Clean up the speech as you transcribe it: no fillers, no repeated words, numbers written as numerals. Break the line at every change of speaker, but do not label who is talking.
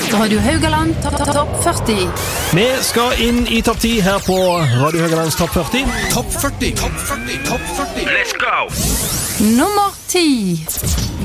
Radio Haugaland Topp 40.
Vi skal inn i topp 10 her på Radio Haugalands Topp 40.
Topp 40.
Let's go!
Nummer 10.